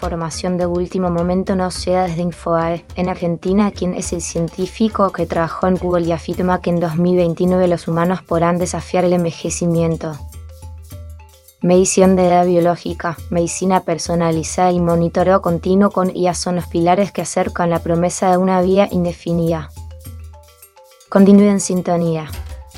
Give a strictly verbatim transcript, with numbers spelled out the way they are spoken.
información de último momento nos llega desde Infobae. En Argentina, quien es el científico que trabajó en Google y afirma que en dos mil veintinueve los humanos podrán desafiar el envejecimiento. Medición de edad biológica, medicina personalizada y monitoreo continuo con I A son los pilares que acercan la promesa de una vida indefinida. Continúe en sintonía.